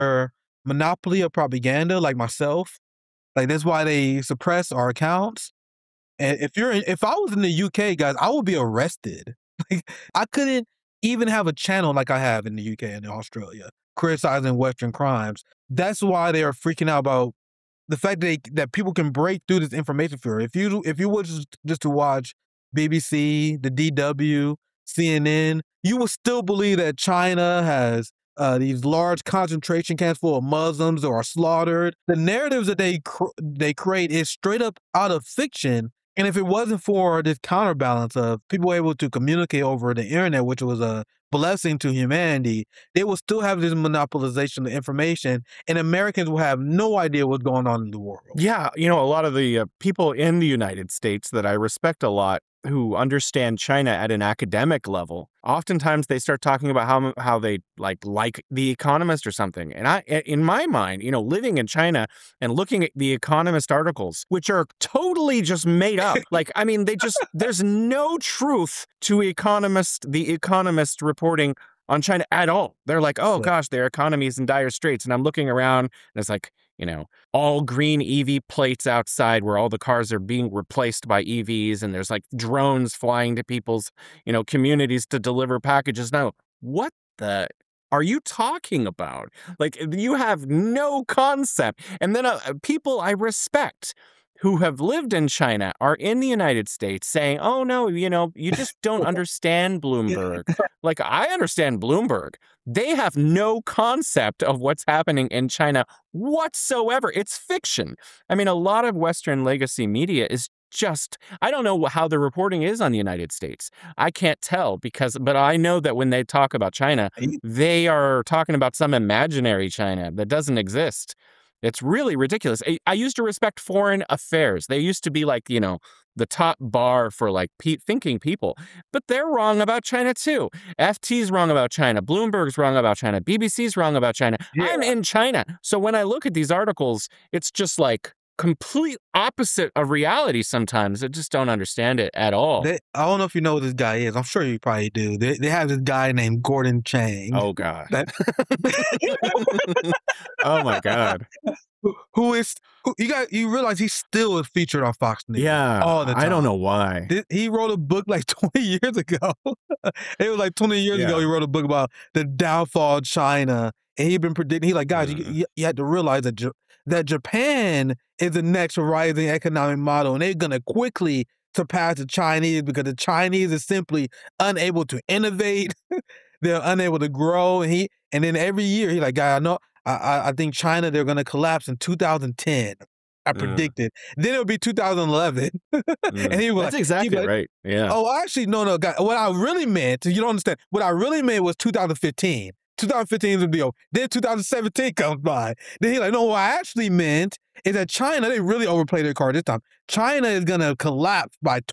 their monopoly of propaganda, like myself. Like that's why they suppress our accounts. And if I was in the UK, guys, I would be arrested. Like I couldn't even have a channel like I have in the UK and in Australia criticizing Western crimes. That's why they are freaking out about the fact that people can break through this information fear. If you were just to watch BBC, the DW, CNN, you will still believe that China has these large concentration camps full of Muslims or are slaughtered. The narratives that they create is straight up out of fiction. And if it wasn't for this counterbalance of people able to communicate over the internet, which was a blessing to humanity, they will still have this monopolization of information, and Americans will have no idea what's going on in the world. Yeah, a lot of the people in the United States that I respect a lot who understand China at an academic level, oftentimes they start talking about how they like The Economist or something. And in my mind, living in China and looking at The Economist articles, which are totally just made up. There's no truth to The Economist reporting on China at all. They're like, oh gosh, their economy is in dire straits. And I'm looking around and it's like, all green EV plates outside where all the cars are being replaced by EVs. And there's like drones flying to people's, communities to deliver packages. Now, what the are you talking about? Like, you have no concept. And then people I respect who have lived in China are in the United States saying, oh, no, you just don't understand Bloomberg. Like, I understand Bloomberg. They have no concept of what's happening in China whatsoever. It's fiction. I mean, a lot of Western legacy media is just, I don't know how the reporting is on the United States. I can't tell but I know that when they talk about China, they are talking about some imaginary China that doesn't exist. It's really ridiculous. I used to respect foreign affairs. They used to be like, the top bar for like thinking people. But they're wrong about China too. FT's wrong about China. Bloomberg's wrong about China. BBC's wrong about China. Yeah. I'm in China. So when I look at these articles, it's just like complete opposite of reality sometimes. I just don't understand it at all. I don't know if you know who this guy is. I'm sure you probably do. They have this guy named Gordon Chang. Oh, God. Oh, my God. You realize he still is featured on Fox News. Yeah, all the time. I don't know why. He wrote a book like 20 years ago. It was like 20 years ago he wrote a book about the downfall of China. And he'd been predicting, he like, guys, you had to realize that Japan is the next rising economic model, and they're going to quickly surpass the Chinese because the Chinese is simply unable to innovate. They're unable to grow. And then every year he's like, guy, I think China, they're going to collapse in 2010. I predicted. Then it'll be 2011. And he was That's exactly right. Yeah. Oh, actually, no, guy. What I really meant, you don't understand. What I really meant was 2015. 2015 is the deal. Then 2017 comes by. Then he's like, no, what I actually meant is that China, they really overplayed their card this time. China is going to collapse by